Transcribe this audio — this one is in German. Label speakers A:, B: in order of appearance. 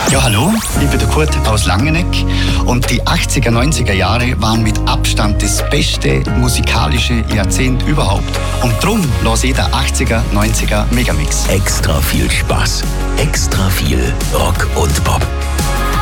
A: Ja, hallo, ich bin der Kurt aus Langeneck und die 80er, 90er Jahre waren mit Abstand das beste musikalische Jahrzehnt überhaupt. Und drum lasse ich der 80er, 90er Megamix.
B: Extra viel Spaß, extra viel Rock und Pop.